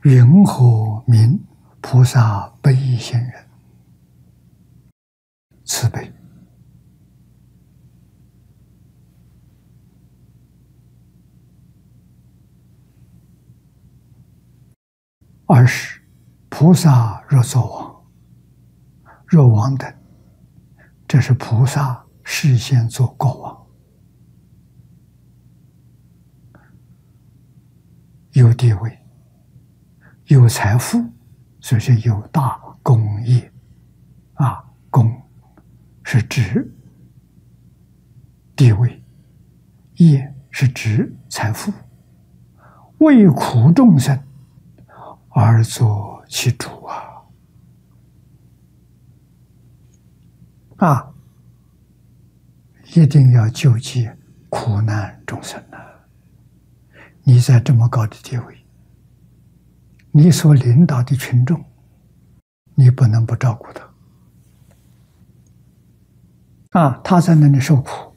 云何名菩萨悲心人？慈悲。20菩萨若作王，若王等，这是菩萨事先做国王，有地位，有财富，所以是有大功业。功是指地位，业是指财富，为苦众生而作其主一定要救济苦难众生你在这么高的地位，你所领导的群众，你不能不照顾他他在那里受苦，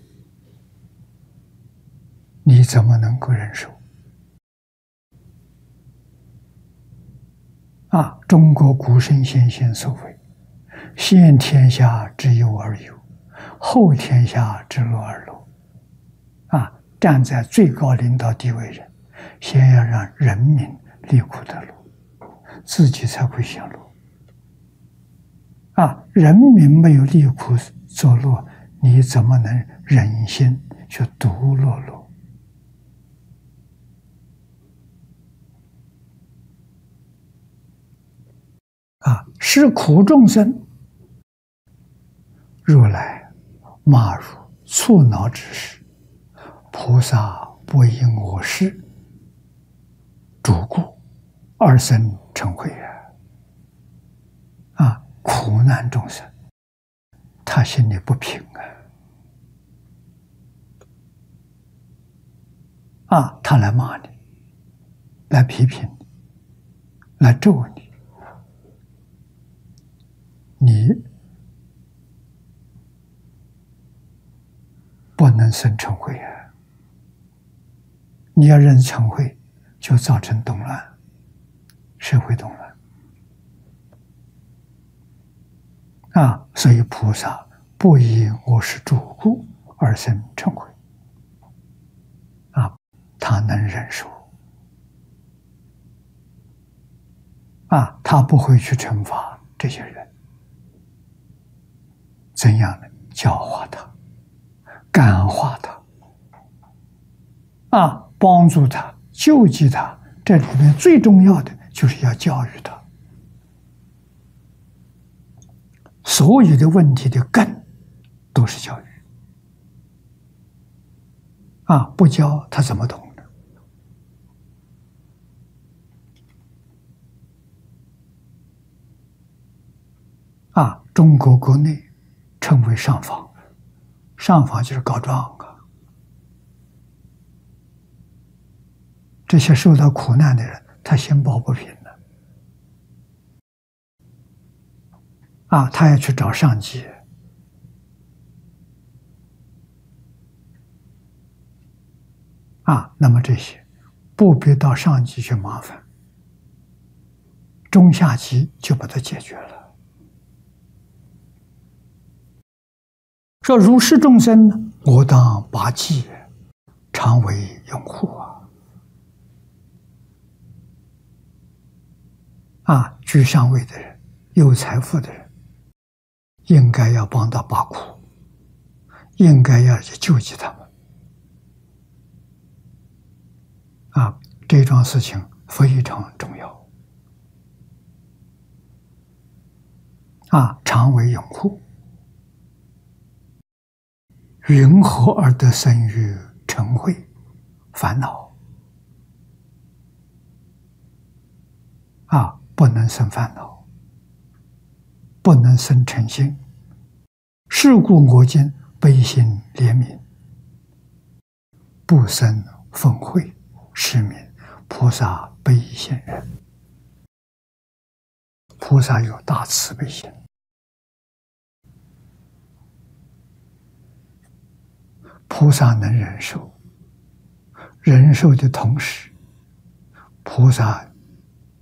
你怎么能够忍受中国古圣先贤所谓先天下之忧而忧，后天下之乐而乐站在最高领导地位人，先要让人民离苦得乐，自己才会享乐人民没有离苦作乐，你怎么能忍心去独乐乐是苦众生，如来骂汝触恼之时，菩萨不因我事主故而生嗔恚苦难众生，他心里不平他来骂你，来批评你，来咒你，你不能生嗔恚你要认嗔恚，就造成动乱，社会动乱所以菩萨不以我是主故而生嗔恚他能忍受他不会去惩罚这些人，怎样呢？教化他，感化他帮助他，救济他。这里面最重要的就是要教育他。所有的问题的根都是教育不教他怎么懂呢？中国国内称为上访，上访就是告状这些受到苦难的人，他心抱不平他要去找上级那么这些不必到上级去麻烦，中下级就把它解决了。说如是众生呢，我当拔济，常为拥护居上位的人，有财富的人，应该要帮他拔苦，应该要去救济他们这桩事情非常重要常为拥护。云何而得生于嗔恚烦恼不能生烦恼，不能生嗔心。是故我今悲心怜悯，不生愤恚，是名菩萨悲心人。菩萨有大慈悲心，菩萨能忍受，忍受的同时，菩萨